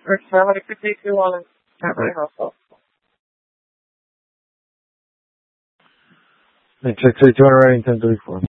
or so, but it could take too long. It's not really helpful. Check 2 writing 1034.